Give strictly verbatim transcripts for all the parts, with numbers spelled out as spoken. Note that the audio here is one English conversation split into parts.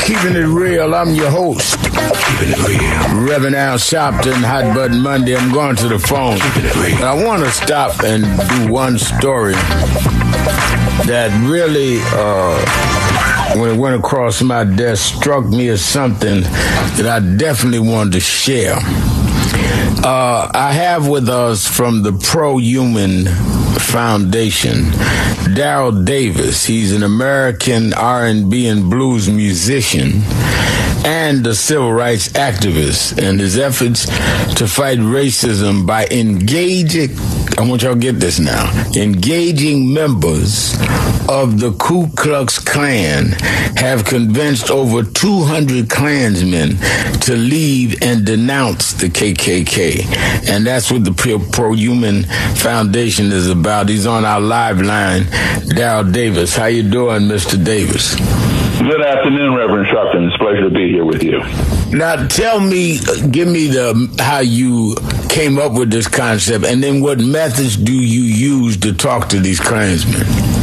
Keeping It Real. I'm your host. Keeping It Real. Reverend Al Sharpton, Hot Button Monday. I'm going to the phone. I want to stop and do one story that really, uh, when it went across my desk, struck me as something that I definitely wanted to share. Uh, I have with us from the Pro-Human Foundation, Daryl Davis. He's an American R and B and blues musician and a civil rights activist, and his efforts to fight racism by engaging, I want y'all to get this now, engaging members of the Ku Klux Klan have convinced over two hundred Klansmen to leave and denounce the K K K. And that's what the Pro-Human Foundation is about. He's on our live line, Daryl Davis. How you doing, Mister Davis? Good afternoon, Reverend Sharpton. It's a pleasure to be here with you. Now, tell me, give me the how you came up with this concept, and then what methods do you use to talk to these Klansmen?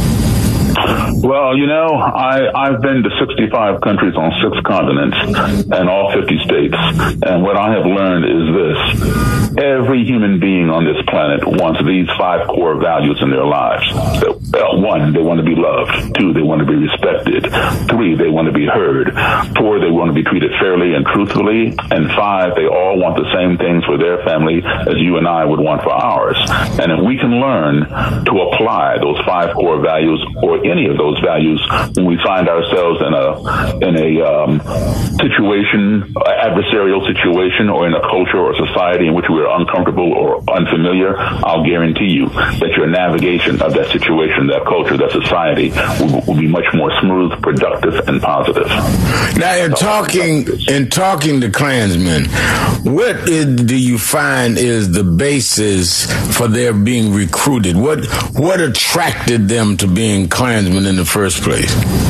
Well, you know, I, I've been to sixty-five countries on six continents and all fifty states. And what I have learned is this. Every human being on this planet wants these five core values in their lives. One, they want to be loved. Two, they want to be respected. Three, they want to be heard. Four, they want to be treated fairly and truthfully. And five, they all want the same things for their family as you and I would want for ours. And if we can learn to apply those five core values or any of those values when we find ourselves in a in a um, situation, adversarial situation, or in a culture or society in which we are uncomfortable or unfamiliar, I'll guarantee you that your navigation of that situation, that culture, that society will, will be much more smooth, productive, and positive. Now, in talking in talking to Klansmen, what is, do you find is the basis for their being recruited? What what attracted them to being Klansmen in the first place?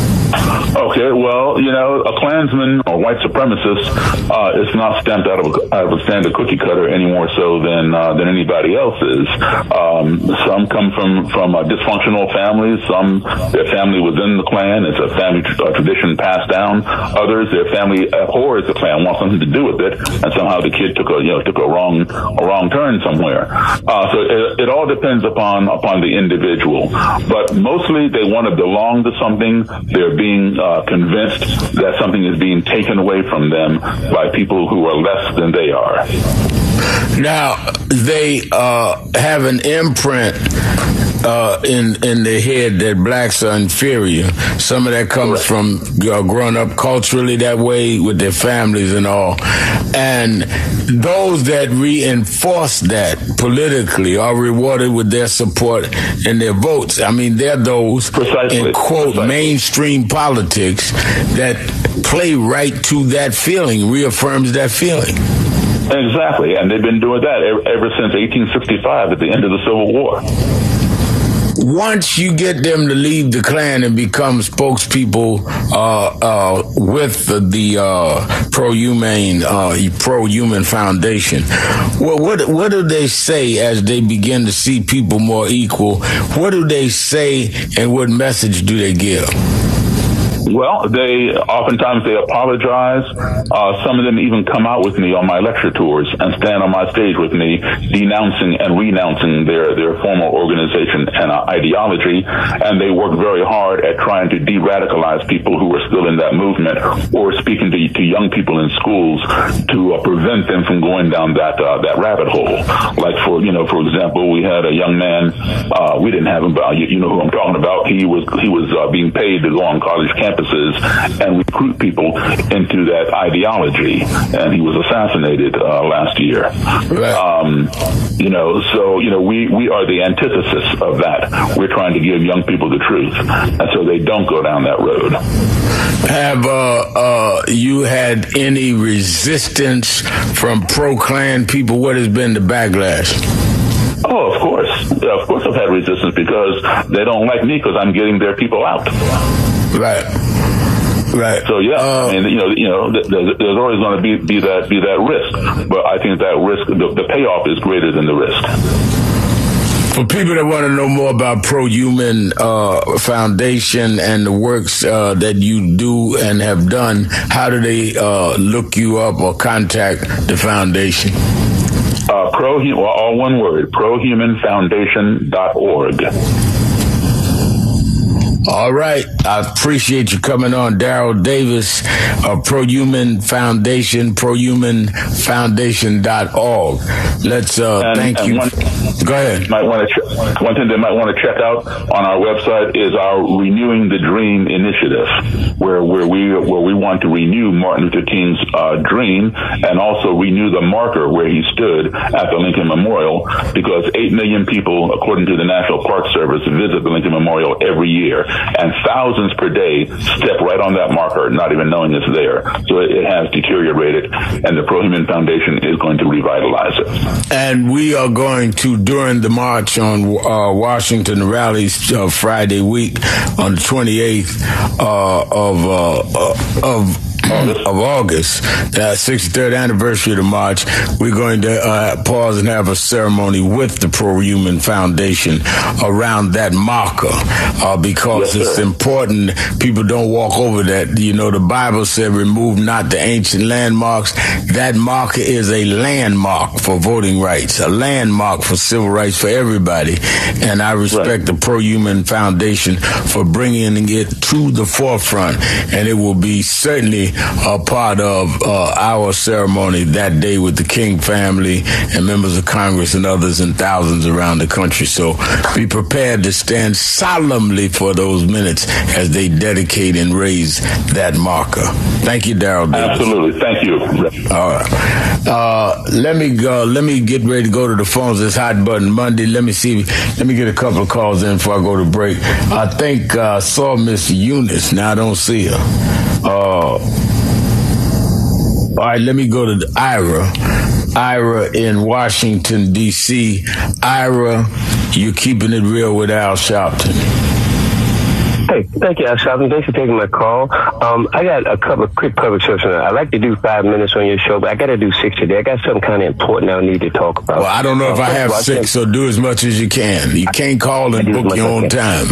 Okay, well, you know, a Klansman or white supremacist uh, is not stamped out of a, out of a standard cookie cutter any more so than uh, than anybody else is. Um, some come from from uh, dysfunctional families. Some their family was in the Klan. It's a family uh, tradition passed down. Others, their family abhors the Klan, wants something to do with it, and somehow the kid took a you know took a wrong a wrong turn somewhere. Uh, so it, it all depends upon upon the individual, but mostly they want to belong to something. They're being uh, convinced that something is being taken away from them by people who are less than they are. Now, they uh, have an imprint uh, in in their head that blacks are inferior. Some of that comes Correct. from uh, growing up culturally that way with their families and all. And those that reinforce that politically are rewarded with their support and their votes. I mean, they're those, Precisely. in quote, Precisely. mainstream politics that play right to that feeling, reaffirms that feeling. Exactly, and they've been doing that ever, ever since eighteen sixty-five at the end of the Civil War. Once you get them to leave the Klan and become spokespeople uh, uh, with the, the uh, Pro-Human uh, Pro-Human Foundation, what, what what do they say as they begin to see people more equal? What do they say, and what message do they give? Well, they oftentimes they apologize. Uh, some of them even come out with me on my lecture tours and stand on my stage with me, denouncing and renouncing their, their former organization and uh, ideology. And they work very hard at trying to de-radicalize people who are still in that movement, or speaking to, to young people in schools to uh, prevent them from going down that uh, that rabbit hole. Like for you know, for example, we had a young man. Uh, we didn't have him, but you, you know who I'm talking about. He was he was uh, being paid to go on college campus and recruit people into that ideology, and he was assassinated uh, last year. Right. Um, you know, so you know, we we are the antithesis of that. We're trying to give young people the truth, and so they don't go down that road. Have uh, uh, you had any resistance from pro-Klan people? What has been the backlash? Oh, of course. Yeah, of course I've had resistance because they don't like me because I'm getting their people out. Right. Right. So yeah, uh, I mean, you know, you know, there's, there's always going to be, be that be that risk, but I think that risk, the, the payoff is greater than the risk. For people that want to know more about Pro-Human uh, Foundation and the works uh, that you do and have done, how do they uh, look you up or contact the foundation? Uh, pro, well, all one word, pro human foundation dot org. All right. I appreciate you coming on, Daryl Davis of Pro-Human Foundation, pro human foundation dot org. Let's uh, and, thank and you. One, Go ahead. Might want to ch- one thing they might want to check out on our website is our Renewing the Dream initiative, where where we where we want to renew Martin Luther King's uh, dream and also renew the marker where he stood at the Lincoln Memorial, because eight million people, according to the National Park Service, visit the Lincoln Memorial every year. And thousands per day step right on that marker, not even knowing it's there. So it, it has deteriorated, and the Pro-Human Foundation is going to revitalize it. And we are going to, during the march on uh, Washington rallies uh, Friday week on the twenty-eighth uh, of uh, uh, of. August. of August, the sixty-third anniversary of the march, we're going to uh, pause and have a ceremony with the Pro-Human Foundation around that marker uh, because yes, it's important people don't walk over that. You know, the Bible said, remove not the ancient landmarks. That marker is a landmark for voting rights, a landmark for civil rights for everybody. And I respect right. the Pro-Human Foundation for bringing it to the forefront, and it will be certainly a part of uh, our ceremony that day with the King family and members of Congress and others and thousands around the country. So be prepared to stand solemnly for those minutes as they dedicate and raise that marker. Thank you, Daryl Davis. Absolutely. Thank you. All right. Uh, let me go. Let me get ready to go to the phones. It's Hot Button Monday. Let me see. Let me get a couple of calls in before I go to break. I think I uh, saw Miss Eunice. Now I don't see her. Uh, All right, let me go to Ira. Ira in Washington, D C Ira, you're keeping it real with Al Sharpton. Hey, thank you, Al Sharpton. Thanks for taking my call. Um, I got a couple of quick public service. I like to do five minutes on your show, but I got to do six today. I got something kind of important I need to talk about. Well, I don't know if I have six, so do as much as you can. You can't call and book your own time.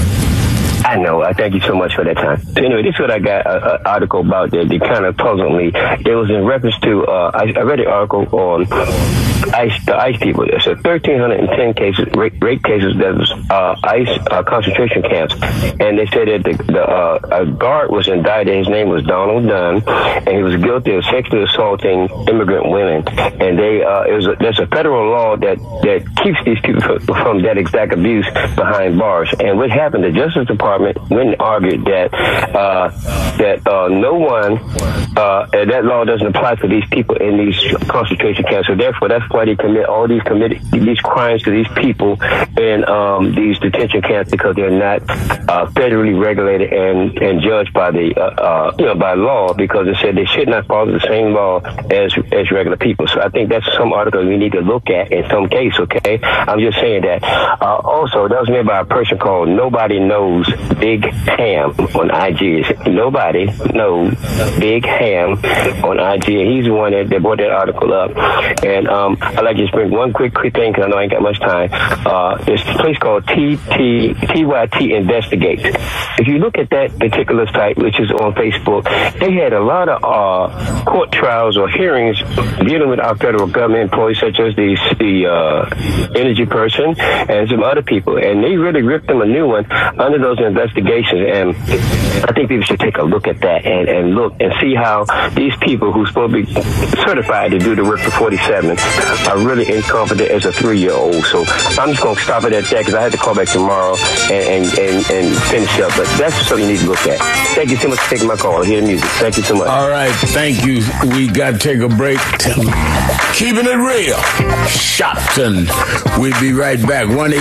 I know. I thank you so much for that time. So anyway, this is what I got an article about that, that kind of puzzled me. It was in reference to, uh, I, I read an article on ICE, the ICE people. There's a one thousand three hundred ten cases, rape, rape cases that was uh, ICE uh, concentration camps. And they said that the, the uh, a guard was indicted. His name was Donald Dunn, and he was guilty of sexually assaulting immigrant women. And they, uh, it was a, there's a federal law that, that keeps these people from, from that exact abuse behind bars. And what happened, the Justice Department when argued that uh, that uh, no one uh, that law doesn't apply to these people in these concentration camps. So therefore, that's why they commit all these committed these crimes to these people in um, these detention camps, because they're not uh, federally regulated and, and judged by the uh, uh, you know by law, because it said they should not follow the same law as as regular people. So I think that's some article we need to look at in some case. Okay, I'm just saying that. Uh, also, that was made by a person called Nobody Knows Big Ham on I G. Nobody knows Big Ham on I G. And he's the one that, that brought that article up. And um, I'd like to just bring one quick, quick thing, because I know I ain't got much time. Uh, there's a place called T T T Y T Investigates. If you look at that particular site, which is on Facebook, they had a lot of uh, court trials or hearings dealing with our federal government employees, such as the, the uh, energy person and some other people. And they really ripped them a new one under those investigations. And I think people should take a look at that and, and look and see how these people who's supposed to be certified to do the work for forty-seven are really incompetent as a three-year-old. So I'm just going to stop it at that, because I have to call back tomorrow and, and, and, and finish up. But that's something you need to look at. Thank you so much for taking my call. I hear the music. Thank you so much. All right. Thank you. We got to take a break. Keeping it real. Shopton. We'll be right back. one eight